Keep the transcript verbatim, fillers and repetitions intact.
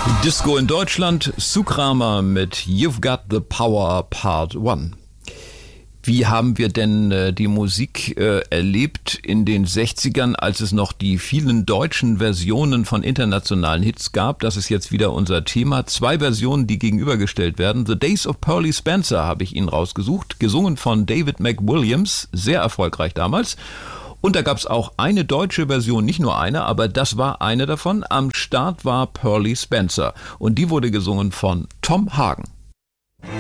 Disco in Deutschland, Sue Kramer mit You've Got the Power Part eins. Wie haben wir denn äh, die Musik äh, erlebt in den sechzigern, als es noch die vielen deutschen Versionen von internationalen Hits gab? Das ist jetzt wieder unser Thema. Zwei Versionen, die gegenübergestellt werden. The Days of Pearly Spencer habe ich Ihnen rausgesucht, gesungen von David McWilliams, sehr erfolgreich damals. Und da gab es auch eine deutsche Version, nicht nur eine, aber das war eine davon. Am Start war Pearly Spencer und die wurde gesungen von Tom Hagen.